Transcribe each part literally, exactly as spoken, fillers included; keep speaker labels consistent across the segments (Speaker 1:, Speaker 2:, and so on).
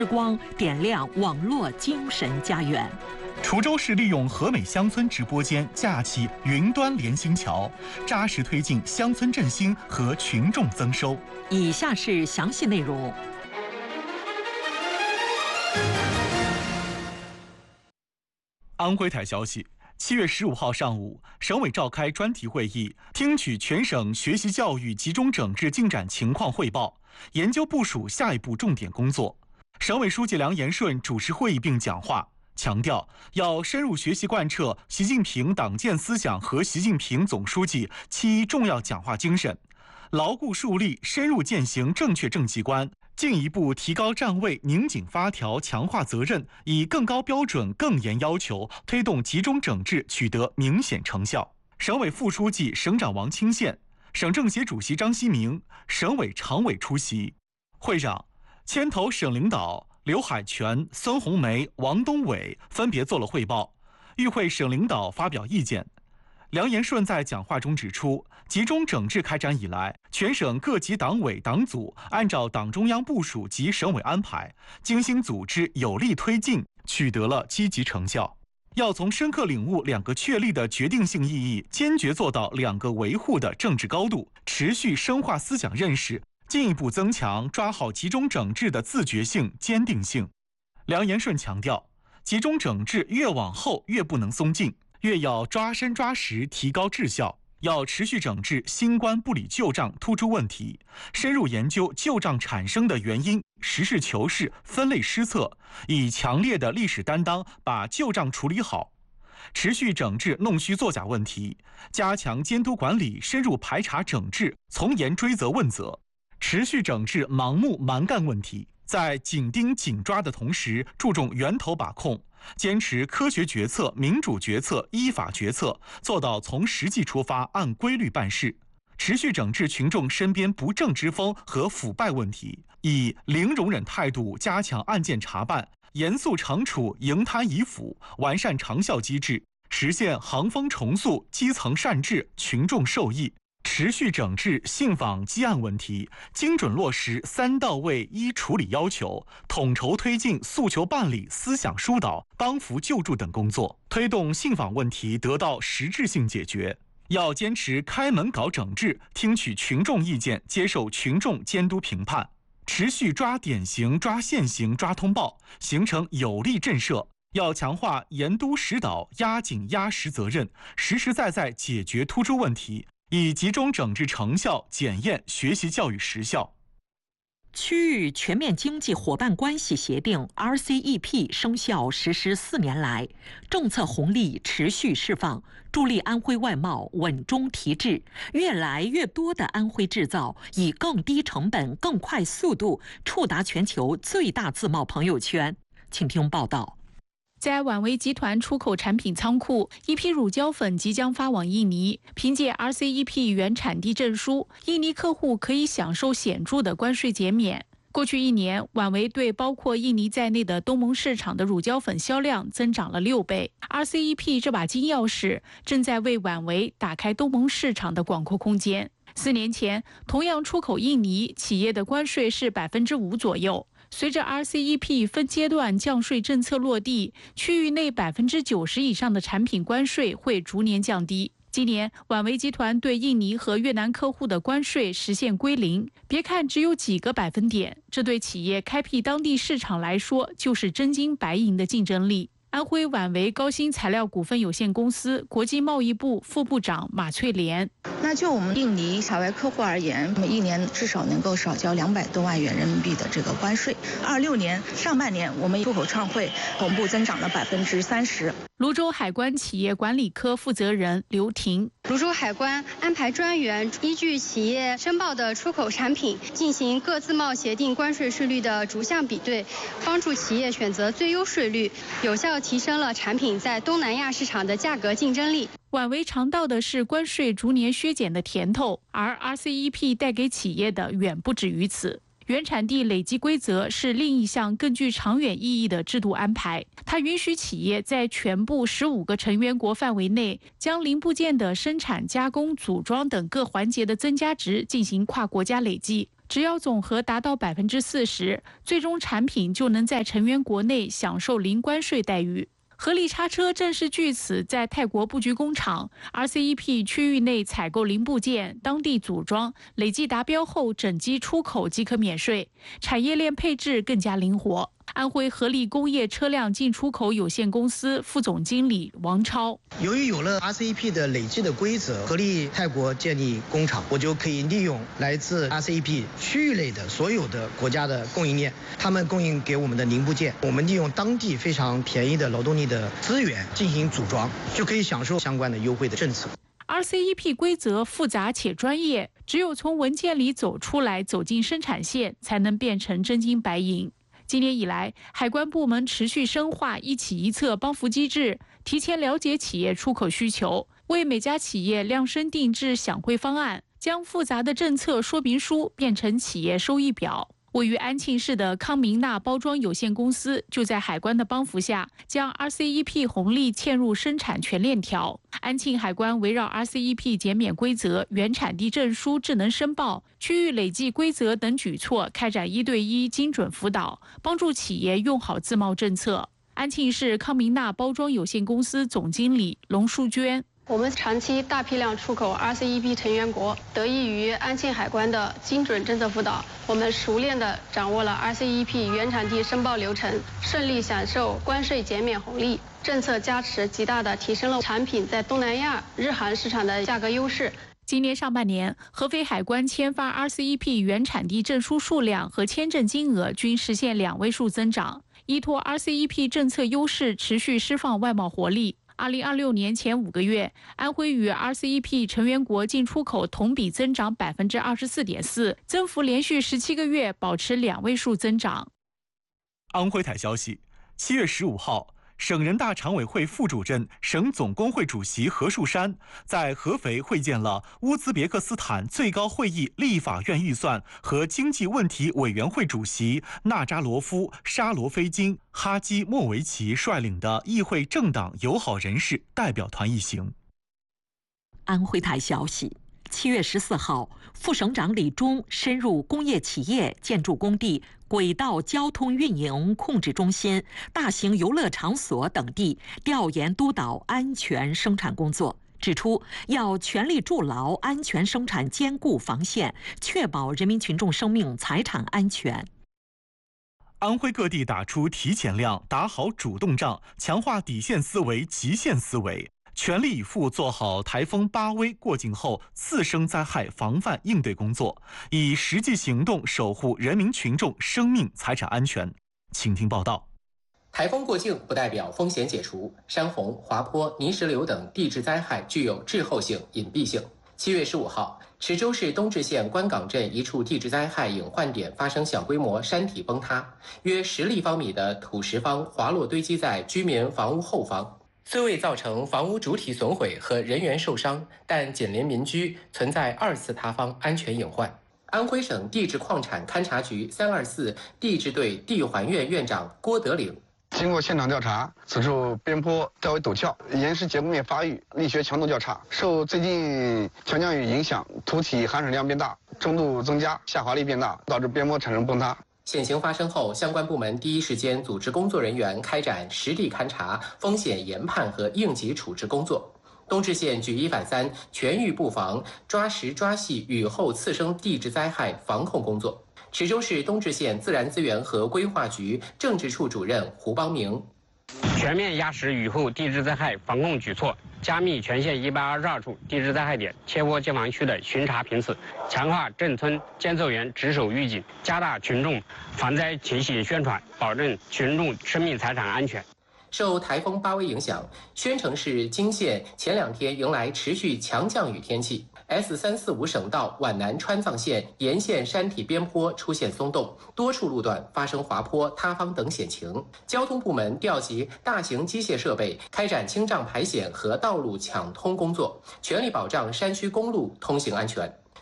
Speaker 1: 日光点亮网络精神家园。
Speaker 2: 滁州市利用和美乡村直播间架起云端联心桥，扎实推进乡村振兴和群众增收。
Speaker 1: 以下是详细内容。
Speaker 2: 安徽台消息，七月十五号上午，省委召开专题会议，听取全省学习教育集中整治进展情况汇报，研究部署下一步重点工作。省委书记梁延顺主持会议并讲话，强调要深入学习贯彻习近平党建思想和习近平总书记七重要讲话精神，牢固树立深入践行正确政绩观，进一步提高站位，拧紧发条，强化责任，以更高标准、更严要求，推动集中整治取得明显成效。省委副书记、省长王清县、省政协主席张希明、省委常委出席。会上，牵头省领导刘海泉、孙红梅、王东伟分别做了汇报，与会省领导发表意见。梁延顺在讲话中指出，集中整治开展以来，全省各级党委党组按照党中央部署及省委安排，精心组织，有力推进，取得了积极成效。要从深刻领悟两个确立的决定性意义，坚决做到两个维护的政治高度，持续深化思想认识，进一步增强抓好集中整治的自觉性、坚定性。梁延顺强调，集中整治越往后越不能松劲，越要抓深抓实，提高质效。要持续整治新冠不理旧账突出问题，深入研究旧账产生的原因，实事求是，分类施策，以强烈的历史担当把旧账处理好。持续整治弄虚作假问题，加强监督管理，深入排查整治，从严追责问责。持续整治盲目蛮干问题，在紧盯紧抓的同时，注重源头把控，坚持科学决策、民主决策、依法决策，做到从实际出发，按规律办事。持续整治群众身边不正之风和腐败问题，以零容忍态度加强案件查办，严肃惩处营贪遗腐，完善长效机制，实现行风重塑、基层善治、群众受益。持续整治信访积案问题，精准落实三到位一处理要求，统筹推进诉求办理、思想疏导、帮扶救助等工作，推动信访问题得到实质性解决。要坚持开门搞整治，听取群众意见，接受群众监督评判，持续抓典型、抓现行、抓通报，形成有力震慑。要强化严督实导，压紧压实责任，实实在在解决突出问题，以集中整治成效检验学习教育实效。
Speaker 1: 区域全面经济伙伴关系协定 R C E P 生效实施四年来，政策红利持续释放，助力安徽外贸稳中提质。越来越多的安徽制造以更低成本、更快速度触达全球最大自贸朋友圈。请听报道。
Speaker 3: 在挽维集团出口产品仓库，一批乳胶粉即将发往印尼。凭借 R C E P 原产地证书，印尼客户可以享受显著的关税减免。过去一年，挽维对包括印尼在内的东盟市场的乳胶粉销量增长了六倍。R C E P 这把金钥匙正在为挽维打开东盟市场的广阔空间。四年前，同样出口印尼，企业的关税是百分之五左右。随着 R C E P 分阶段降税政策落地，区域内百分之九十以上的产品关税会逐年降低。今年，挽维集团对印尼和越南客户的关税实现归零。别看只有几个百分点，这对企业开辟当地市场来说就是真金白银的竞争力。安徽挽维高新材料股份有限公司国际贸易部副部长马翠莲：
Speaker 4: 那就我们印尼海外客户而言，我们一年至少能够少交两百多万元人民币的这个关税。二六年上半年，我们出口创汇同步增长了百分之三十。
Speaker 3: 泸州海关企业管理科负责人刘婷：
Speaker 5: 泸州海关安排专员依据企业申报的出口产品进行各自贸协定关税税率的逐项比对，帮助企业选择最优税率，有效提升了产品在东南亚市场的价格竞争力。
Speaker 3: 挽维尝到的是关税逐年削减的甜头，而 R C E P 带给企业的远不止于此。原产地累积规则是另一项更具长远意义的制度安排，它允许企业在全部十五个成员国范围内，将零部件的生产、加工、组装等各环节的增加值进行跨国家累计。 只要总和达到百分之四十，最终产品就能在成员国内享受零关税待遇。合力叉车正是据此在泰国布局工厂 ，R C E P 区域内采购零部件，当地组装，累计达标后整机出口即可免税，产业链配置更加灵活。安徽合力工业车辆进出口有限公司副总经理王超：
Speaker 6: 由于有了 R C E P 的累计的规则，合力泰国建立工厂，我就可以利用来自 R C E P 区域内的所有的国家的供应链，他们供应给我们的零部件，我们利用当地非常便宜的劳动力的资源进行组装，就可以享受相关的优惠的政策。
Speaker 3: R C E P 规则复杂且专业，只有从文件里走出来，走进生产线，才能变成真金白银。今年以来，海关部门持续深化一企一策帮扶机制，提前了解企业出口需求，为每家企业量身定制享惠方案，将复杂的政策说明书变成企业收益表。位于安庆市的康明纳包装有限公司就在海关的帮扶下，将 R C E P 红利嵌入生产全链条。安庆海关围绕 R C E P 减免规则、原产地证书智能申报、区域累计规则等举措，开展一对一精准辅导，帮助企业用好自贸政策。安庆市康明纳包装有限公司总经理龙淑娟：
Speaker 5: 我们长期大批量出口 R C E P 成员国，得益于安庆海关的精准政策辅导，我们熟练地掌握了 R C E P 原产地申报流程，顺利享受关税减免红利。政策加持极大地提升了产品在东南亚、日韩市场的价格优势。
Speaker 3: 今年上半年，合肥海关签发 R C E P 原产地证书数量和签证金额均实现两位数增长。依托 R C E P 政策优势，持续释放外贸活力。二零二六年前五个月，安徽与 R C E P 成员国进出口同比增长百分之二十四点四，增幅连续十七个月保持两位数增长。
Speaker 2: 安徽台消息，七月十五号。省人大常委会副主任、省总工会主席何树山在合肥会见了乌兹别克斯坦最高会议立法院预算和经济问题委员会主席纳扎罗夫·沙罗菲金·哈基莫维奇率领的议会政党友好人士代表团一行。
Speaker 1: 安徽台消息，七月十四号，副省长李忠深入工业企业、建筑工地、轨道交通运营控制中心、大型游乐场所等地调研督导安全生产工作，指出要全力筑牢安全生产坚固防线，确保人民群众生命财产安全。
Speaker 2: 安徽各地打出提前量，打好主动仗，强化底线思维、极限思维，全力以赴做好台风巴威过境后次生灾害防范应对工作，以实际行动守护人民群众生命财产安全。请听报道。
Speaker 7: 台风过境不代表风险解除，山洪、滑坡、泥石流等地质灾害具有滞后性、隐蔽性。七月十五号，池州市东至县关岗镇一处地质灾害隐患点发生小规模山体崩塌，约十立方米的土石方滑落堆积在居民房屋后方。虽未造成房屋主体损毁和人员受伤，但紧邻民居，存在二次塌方安全隐患。安徽省地质矿产勘察局三二四地质队地环院院长郭德岭：
Speaker 8: 经过现场调查，此处边坡较为陡峭，岩石结构面发育，力学强度较差。受最近强降雨影响，土体含水量变大，重度增加，下滑力变大，导致边坡产生崩塌。
Speaker 7: 险情发生后，相关部门第一时间组织工作人员开展实地勘查、风险研判和应急处置工作。东至县举一反三，全域布防，抓实抓细雨后次生地质灾害防控工作。池州市东至县自然资源和规划局政治处主任胡邦明：
Speaker 9: 全面压实雨后地质灾害防控举措，加密全县一百二十二处地质灾害点切波建房区的巡查频次，强化镇村监测员值守预警，加大群众防灾提醒宣传，保证群众生命财产安全。
Speaker 7: 受台风巴威影响，宣城市金县前两天迎来持续强降雨天气。S 三四五省道皖南川藏线沿线山体边坡出现松动，多处路段发生滑坡、塌方等险情。交通部门调集大型机械设备，开展清障排险和道路抢通工作，全力保障山区公路通行安全。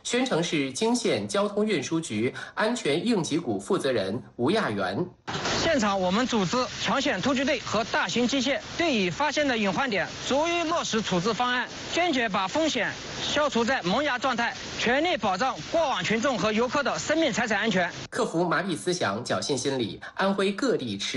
Speaker 7: 宣城市泾县交通运输局安全应急股负责人吴亚元。
Speaker 10: 现场我们组织抢险突击队和大型机械，对已发现的隐患点逐一落实处置方案，坚决把风险消除在萌芽状态，全力保障过往群众和游客的生命财产安全。
Speaker 7: 克服麻痹思想、侥幸心理，安徽各地持